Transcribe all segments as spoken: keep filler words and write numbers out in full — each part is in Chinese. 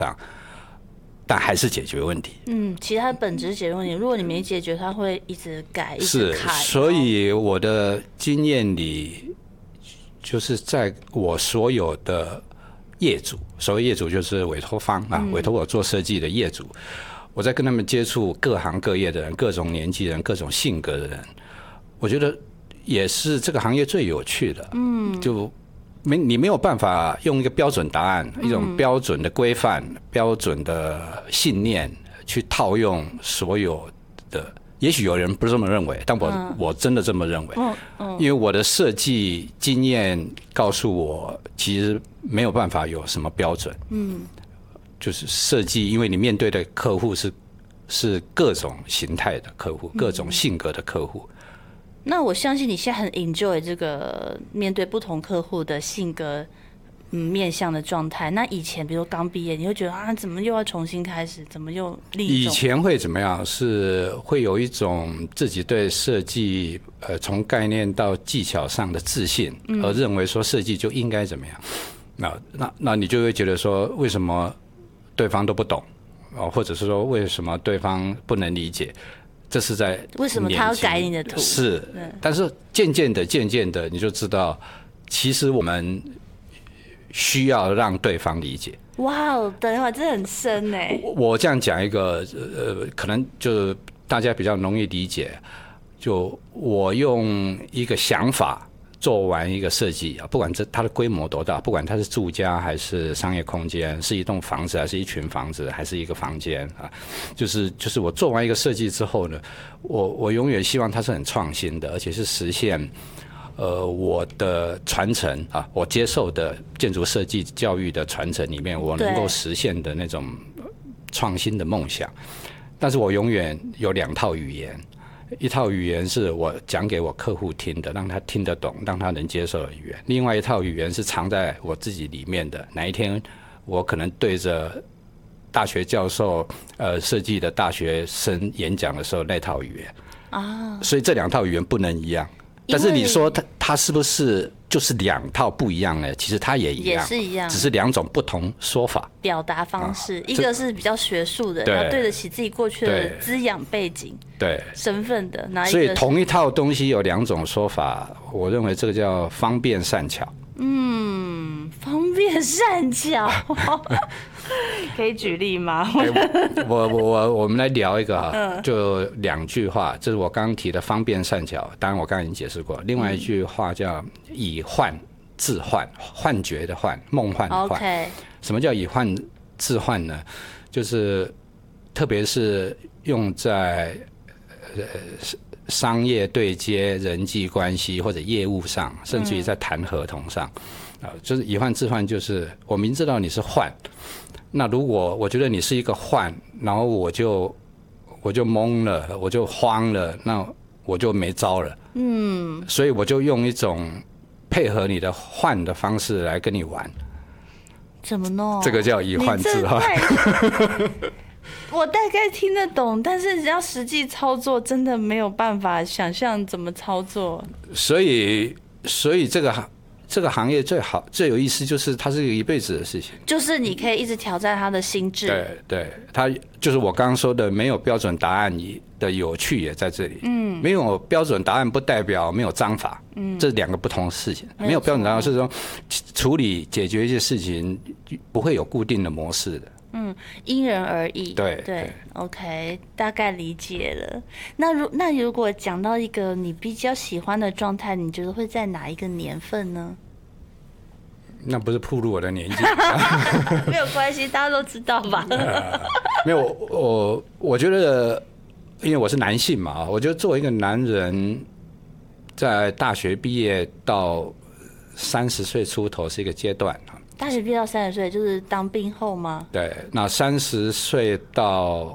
上，但还是解决问题。 嗯，其实它本质是解决问题，如果你没解决，它会一直改，一直改。 是，所以我的经验里，就是在我所有的业主，所谓业主就是委托方啊，嗯、委托我做设计的业主，我在跟他们接触各行各业的人、各种年纪人、各种性格的人，我觉得也是这个行业最有趣的。嗯，就没你没有办法用一个标准答案、嗯、一种标准的规范、标准的信念去套用所有的。也许有人不是这么认为，但我、嗯、我真的这么认为。嗯嗯、因为我的设计经验告诉我，其实没有办法有什么标准。嗯。就是设计，因为你面对的客户是是各种形态的客户，各种性格的客户。嗯、 那我相信你现在很 enjoy 这个面对不同客户的性格、嗯面向的状态。那以前比如刚毕业，你会觉得啊，怎么又要重新开始？怎么又另一种？ 以前会怎么样？是会有一种自己对设计呃从概念到技巧上的自信，嗯、而认为说设计就应该怎么样。那那那你就会觉得说，为什么？对方都不懂，或者是说为什么对方不能理解，这是在为什么他要改你的图？ 是，但是渐渐的、渐渐的，你就知道，其实我们需要让对方理解。 哇哦，等一会儿这很深哎。 我这样讲一个，呃，可能就大家比较容易理解。就我用一个想法。做完一个设计啊，不管这它的规模多大，不管它是住家还是商业空间，是一栋房子还是一群房子，还是一个房间啊，就是就是我做完一个设计之后呢，我我永远希望它是很创新的，而且是实现呃我的传承啊，我接受的建筑设计教育的传承里面，我能够实现的那种创新的梦想。但是我永远有两套语言。一套语言是我讲给我客户听的，让他听得懂，让他能接受的语言；另外一套语言是藏在我自己里面的。哪一天我可能对着大学教授、呃设计的大学生演讲的时候，那套语言啊，所以这两套语言不能一样。但是你说它它是不是就是两套不一样呢？其实它也一样， 也是一样， 只是两种不同说法、 表达方式。啊、一个是比较学术的，要对得起自己过去的滋养背景、 对身份的。那所以同一套东西有两种说法，我认为这个叫方便善巧。 嗯，方便善巧。可以举例吗？ 欸、我我我我们来聊一个哈，嗯、就两句话，这是我刚刚提的方便善巧，当然我刚刚已经解释过。另外一句话叫以幻致幻，幻觉的幻，梦幻的幻。 Okay. 什么叫以幻致幻呢？就是特别是用在呃商业对接、人际关系或者业务上，甚至于在谈合同上，啊、嗯，就是以幻致幻，就是我明知道你是幻。那如果我觉得你是一个幻，然后我就我就懵了，我就慌了，那我就没招了。嗯，所以我就用一种配合你的幻的方式来跟你玩。 怎么弄？ 这个叫以幻致幻。 我大概听得懂，但是要实际操作，真的没有办法想象怎么操作。所以，所以这个。这个行业最好最有意思，就是它是一辈子的事情， 就是你可以一直挑战他的心智。 对对，它就是我刚刚说的，没有标准答案的有趣也在这里。嗯，没有标准答案不代表没有章法。嗯，这是两个不同的事情。没有标准答案是说处理解决一些事情不会有固定的模式的。 嗯，因人而异。 对对, 对 ，OK， 大概理解了。那如那如果讲到一个你比较喜欢的状态，你觉得会在哪一个年份呢？ 那不是暴露我的年纪。 没有关系，大家都知道吧？ 呃、没有，我我觉得，因为我是男性嘛，我觉得作为一个男人，在大学毕业到三十岁出头是一个阶段。 大学毕业到三十岁就是当兵后吗？ 对，那三十岁到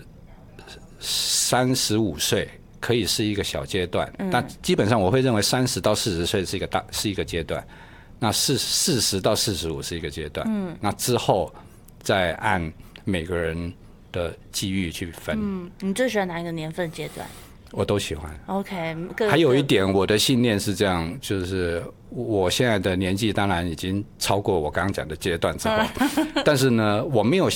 三十五岁可以是一个小阶段，嗯、但基本上我会认为三十到四十岁是一个大是一个阶段，那四四十到四十五是一个阶段，嗯，那之后再按每个人的际遇去分。 嗯，你最喜欢哪一个年份阶段？ 我都喜欢。 OK， 还有一点，我的信念是这样，就是我现在的年纪当然已经超过我刚刚讲的阶段之后，但是呢，我没有